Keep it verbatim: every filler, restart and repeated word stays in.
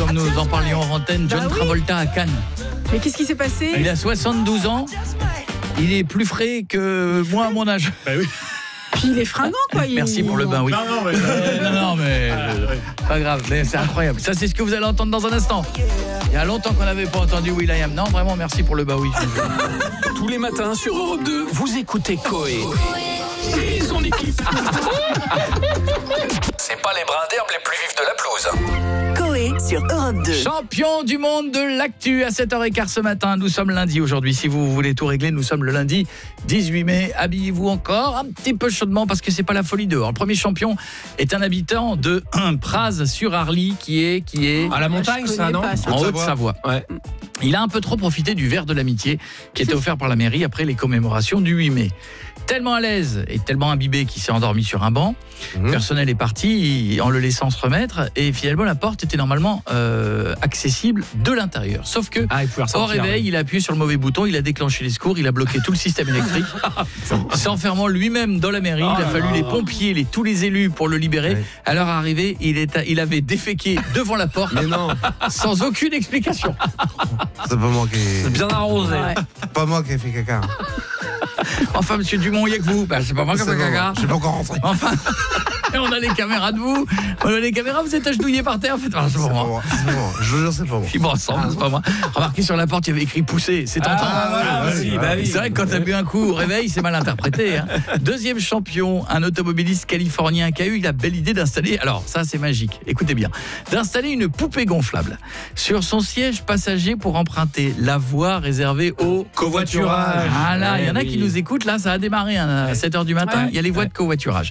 comme nous en parlions en antenne, John bah oui. Travolta à Cannes. Mais qu'est-ce qui s'est passé? Il a soixante-douze ans. Il est plus frais que moi à mon âge. Bah oui. Puis il est fringant, quoi. Il... Merci pour le bain, oui. Non, non, mais... Euh, non, non, mais Ah, euh, ouais. pas grave, mais c'est incroyable. Ça, c'est ce que vous allez entendre dans un instant. Il y a longtemps qu'on n'avait pas entendu Will.i.am. Non, vraiment, merci pour le bah oui. Tous les matins sur Europe deux, vous écoutez Coé. Et son équipe. C'est pas les brins d'herbe les plus vifs de la pelouse. Coé sur Europe deux. Champion du monde de l'actu à sept heures quinze ce matin. Nous sommes lundi aujourd'hui. Si vous voulez tout régler, nous sommes le lundi dix-huit mai. Habillez-vous encore un petit peu chaudement parce que c'est pas la folie dehors. Le premier champion est un habitant de Praz-sur-Arly qui est qui est À la montagne, Je ça, connais non? pas ça. en Haute-Savoie. Ouais. Il a un peu trop profité du verre de l'amitié qui était offert par la mairie après les commémorations du huit mai. Tellement à l'aise et tellement imbibé qu'il s'est endormi sur un banc. Mmh. Le personnel est parti en le laissant se remettre et finalement la porte était normalement euh, accessible de l'intérieur. Sauf que Ah, il pouvait ressortir. au réveil, il a appuyé sur le mauvais bouton, il a déclenché les secours, il a bloqué tout le système électrique. S'enfermant lui-même dans la mairie, il a fallu les pompiers, les, tous les élus pour le libérer. Ouais. À leur arrivée, il, est, il avait déféqué devant la porte Mais non, sans aucune explication. c'est pas moi qui C'est bien arrosé. Ouais. pas moi qui ai fait caca. Enfin, monsieur Dumont, il y a que vous. Ben, c'est pas moi qui ai C'est fait bon, caca. Je suis pas encore rentré. Enfin, on a les caméras de vous. On a les caméras, vous êtes agenouillés par terre. En fait, enfin, c'est C'est pas pas moi. moi. C'est pas moi. Je le jure, c'est pas moi. Il me ressemble, c'est pas moi. Remarquez sur la porte, il y avait écrit pousser. C'est tentant. Ah, voilà, ouais, aussi, ouais, bah oui. C'est vrai que quand t'as bu un coup au réveil, c'est mal interprété. Hein. Deuxième champion, un automobiliste californien qui a eu la belle idée d'installer, alors ça c'est magique, écoutez bien, d'installer une poupée gonflable sur son siège passager pour emprunter la voie réservée au Covoiturage. Voilà, il y en a Eh qui oui. nous écoutent, là ça a démarré hein, à sept heures du matin, Ouais. il y a les voies de covoiturage.